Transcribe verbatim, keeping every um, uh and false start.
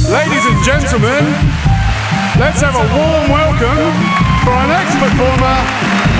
Ladies and gentlemen, let's have a warm welcome for our next performer,